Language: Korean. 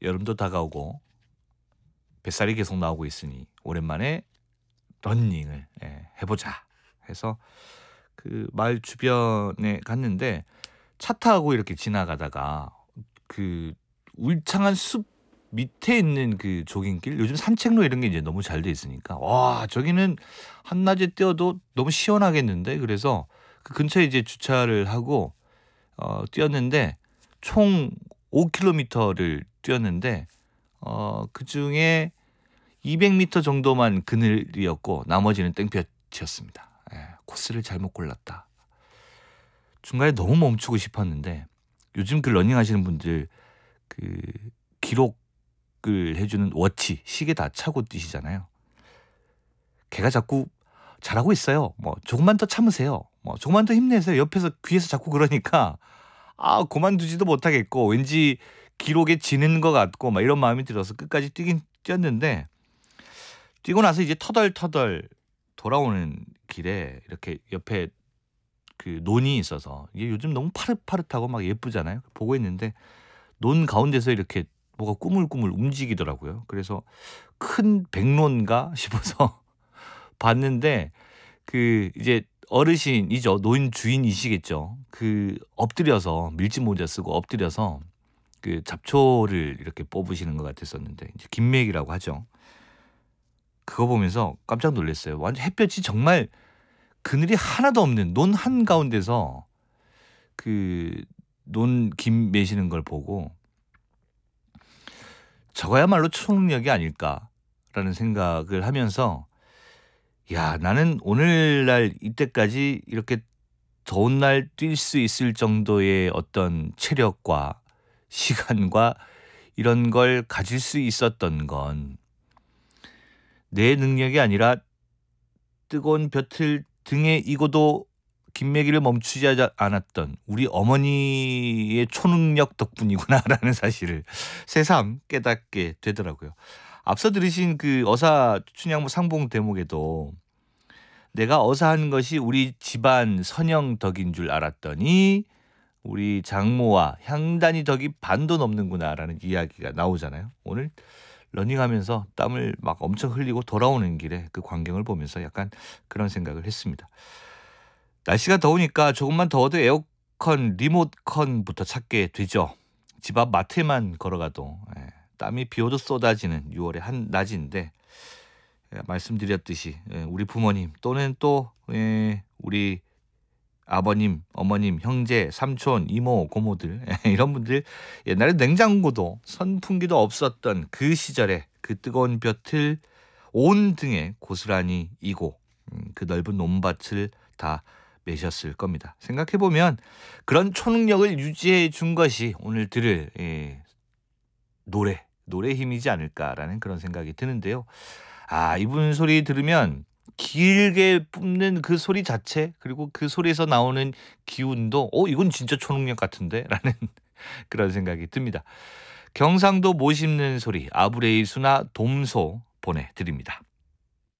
여름도 다가오고 뱃살이 계속 나오고 있으니 오랜만에 러닝을 해보자 해서 그 마을 주변에 갔는데 차 타고 이렇게 지나가다가 그 울창한 숲 밑에 있는 그 조깅길, 요즘 산책로 이런 게 이제 너무 잘 돼 있으니까 와 저기는 한낮에 뛰어도 너무 시원하겠는데, 그래서 그 근처에 이제 주차를 하고 뛰었는데 총 5km를 뛰었는데 그중에 200m 정도만 그늘이었고 나머지는 땡볕이었습니다. 코스를 잘못 골랐다. 중간에 너무 멈추고 싶었는데 요즘 그 러닝 하시는 분들 그 기록을 해주는 워치, 시계 다 차고 뛰시잖아요. 걔가 자꾸 잘하고 있어요. 뭐 조금만 더 참으세요. 뭐 조금만 더 힘내세요. 옆에서 귀에서 자꾸 그러니까 그만두지도 못하겠고 왠지 기록에 지는 것 같고 막 이런 마음이 들어서 끝까지 뛰긴 뛰었는데, 뛰고 나서 이제 터덜터덜 돌아오는 길에 이렇게 옆에 그 논이 있어서, 이게 요즘 너무 파릇파릇하고 막 예쁘잖아요. 보고 있는데 논 가운데서 이렇게 뭐가 꾸물꾸물 움직이더라고요. 그래서 큰 백로인가 싶어서 봤는데 그 이제 어르신이죠. 노인 주인이시겠죠. 그 엎드려서 밀짚 모자 쓰고 엎드려서 그 잡초를 이렇게 뽑으시는 것 같았었는데, 이제 김맥이라고 하죠. 그거 보면서 깜짝 놀랐어요. 완전 햇볕이 정말 그늘이 하나도 없는 논 한가운데서 그 논 김 매시는 걸 보고 저거야말로 초능력이 아닐까라는 생각을 하면서, 야 나는 오늘날 이때까지 이렇게 더운 날 뛸 수 있을 정도의 어떤 체력과 시간과 이런 걸 가질 수 있었던 건 내 능력이 아니라 뜨거운 볕을 등에 이고도 김매기를 멈추지 않았던 우리 어머니의 초능력 덕분이구나라는 사실을 새삼 깨닫게 되더라고요. 앞서 들으신 그 어사 춘향무 상봉 대목에도 내가 어사한 것이 우리 집안 선영 덕인 줄 알았더니 우리 장모와 향단이 덕이 반도 넘는구나라는 이야기가 나오잖아요. 오늘 러닝하면서 땀을 막 엄청 흘리고 돌아오는 길에 그 광경을 보면서 약간 그런 생각을 했습니다. 날씨가 더우니까 조금만 더워도 에어컨, 리모컨부터 찾게 되죠. 집 앞 마트에만 걸어가도 땀이 비오도 쏟아지는 6월의 한 낮인데, 말씀드렸듯이 우리 부모님 또는 또 우리 아버님, 어머님, 형제, 삼촌, 이모, 고모들 이런 분들 옛날에 냉장고도 선풍기도 없었던 그 시절에 그 뜨거운 볕을 온 등에 고스란히 이고 그 넓은 논밭을 다 매셨을 겁니다. 생각해보면 그런 초능력을 유지해 준 것이 오늘 들을 노래의 힘이지 않을까라는 그런 생각이 드는데요. 이분 소리 들으면 길게 뿜는 그 소리 자체, 그리고 그 소리에서 나오는 기운도 이건 진짜 초능력 같은데 라는 그런 생각이 듭니다. 경상도 못 씹는 소리 아브레이수나 돔소 보내드립니다.